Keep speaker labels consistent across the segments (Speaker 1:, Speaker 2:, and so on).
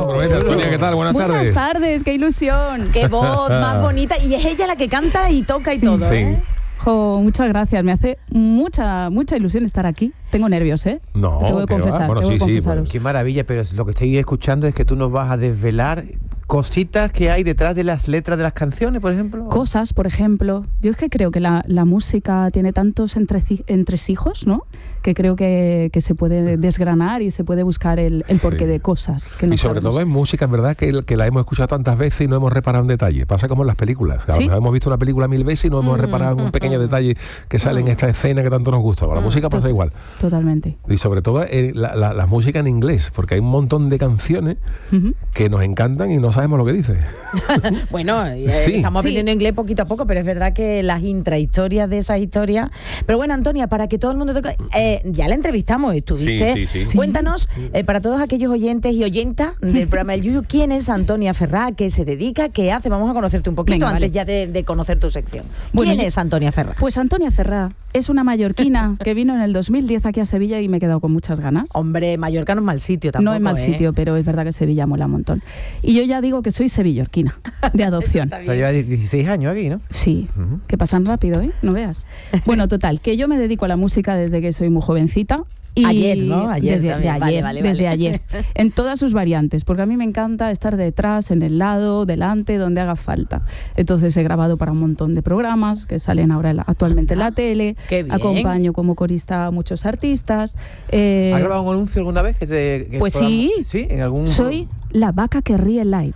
Speaker 1: promete. Antonia, ¿qué tal? Buenas tardes.
Speaker 2: Buenas tardes, qué ilusión.
Speaker 3: Qué voz más bonita. Y es ella la que canta y toca y todo,
Speaker 1: sí.
Speaker 3: ¿eh?
Speaker 2: Jo, muchas gracias, me hace mucha ilusión estar aquí. Tengo nervios, ¿eh?
Speaker 1: No,
Speaker 2: tengo que
Speaker 1: ¿qué va?
Speaker 2: confesar,
Speaker 1: Bueno,
Speaker 2: tengo que
Speaker 1: sí,
Speaker 2: confesaros.
Speaker 1: pues.
Speaker 4: Qué maravilla, pero lo que estoy escuchando es que tú nos vas a desvelar cositas que hay detrás de las letras de las canciones, por ejemplo.
Speaker 2: Cosas, por ejemplo. Yo es que creo que la música tiene tantos entresijos, ¿no? Que creo que se puede desgranar y se puede buscar el porqué de cosas. Que no
Speaker 1: y sobre
Speaker 2: sabemos.
Speaker 1: todo en música, es verdad que la hemos escuchado tantas veces y no hemos reparado en detalle. Pasa como en las películas. A lo mejor hemos visto una película 1000 veces y no hemos reparado en un pequeño detalle que sale en esta escena que tanto nos gusta. La música pasa igual.
Speaker 2: Totalmente.
Speaker 1: Y sobre todo la música en inglés, porque hay un montón de canciones que nos encantan y no sabemos lo que dice.
Speaker 3: Bueno, estamos aprendiendo inglés poquito a poco, pero es verdad que las intrahistorias de esas historias. Pero bueno, Antonia, para que todo el mundo toque, ya la entrevistamos, estuviste.
Speaker 1: Sí.
Speaker 3: Cuéntanos, para todos aquellos oyentes y oyentas del programa El Yuyu, ¿quién es Antonia Ferrá? ¿Qué se dedica? ¿Qué hace? Vamos a conocerte un poquito.
Speaker 2: Venga,
Speaker 3: antes
Speaker 2: vale.
Speaker 3: ya de conocer tu sección.
Speaker 2: Bueno,
Speaker 3: ¿Quién es Antonia Ferrá?
Speaker 2: Pues Antonia Ferrá es una mallorquina que vino en el 2010 aquí a Sevilla y me he quedado con muchas ganas.
Speaker 3: Hombre, Mallorca no es mal sitio tampoco.
Speaker 2: No es mal sitio, pero es verdad que Sevilla mola un montón. Y yo ya digo que soy sevillorquina, de adopción.
Speaker 4: O sea, lleva 16 años aquí, ¿no?
Speaker 2: Sí, que pasan rápido, ¿eh? No veas. Bueno, total, que yo me dedico a la música desde que soy muy jovencita. Y
Speaker 3: ayer, ¿no? Ayer
Speaker 2: desde
Speaker 3: también.
Speaker 2: ayer,
Speaker 3: Vale.
Speaker 2: desde ayer, en todas sus variantes, porque a mí me encanta estar detrás, en el lado, delante, donde haga falta. Entonces he grabado para un montón de programas que salen ahora actualmente en la tele.
Speaker 3: Qué bien.
Speaker 2: Acompaño como corista a muchos artistas.
Speaker 4: ¿Has grabado un anuncio alguna vez?
Speaker 2: Pues sí.
Speaker 4: ¿Sí? ¿En algún...?
Speaker 2: Soy la vaca que ríe light.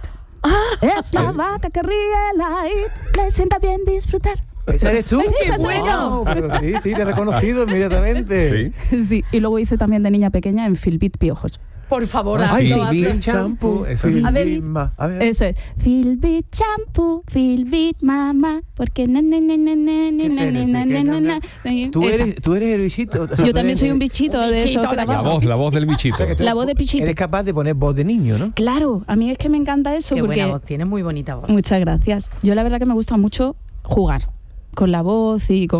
Speaker 2: Es la vaca que ríe light, le sienta bien disfrutar.
Speaker 4: ¿Esa eres tú?
Speaker 2: Sí,
Speaker 4: ¡Qué
Speaker 2: esa soy
Speaker 4: bueno! Pero sí, te he reconocido inmediatamente.
Speaker 2: Sí, y luego hice también de niña pequeña en Filbit Piojos.
Speaker 3: Por favor,
Speaker 4: Ay,
Speaker 3: hazlo.
Speaker 4: Filbit Shampoo.
Speaker 1: A
Speaker 3: ver.
Speaker 4: A ver.
Speaker 2: Eso es. Filbit shampoo, Filbit mamá, porque
Speaker 4: ¿Tú eres el bichito? O sea,
Speaker 2: Yo
Speaker 4: tú
Speaker 2: también
Speaker 4: eres-
Speaker 2: soy un bichito de
Speaker 3: bichito,
Speaker 2: eso.
Speaker 3: la
Speaker 1: La voz del bichito.
Speaker 4: O sea, que tú
Speaker 2: La voz de Pichito.
Speaker 4: Eres capaz de poner voz de niño, ¿no?
Speaker 2: Claro, a mí es que me encanta eso
Speaker 3: Qué
Speaker 2: porque
Speaker 3: buena voz, tienes muy bonita voz.
Speaker 2: muchas gracias. Yo la verdad que me gusta mucho jugar con la voz y con